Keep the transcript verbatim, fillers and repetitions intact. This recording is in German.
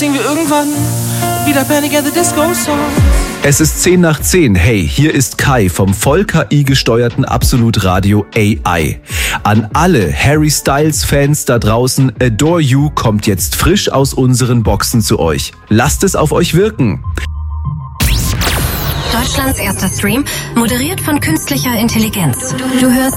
singen wir irgendwann wieder Panic at the Disco Song. Es ist zehn nach zehn. Hey, hier ist Kai vom voll K I-gesteuerten Absolut Radio A I. An alle Harry Styles-Fans da draußen, Adore You kommt jetzt frisch aus unseren Boxen zu euch. Lasst es auf euch wirken. Deutschlands erster Stream, moderiert von künstlicher Intelligenz. Du hörst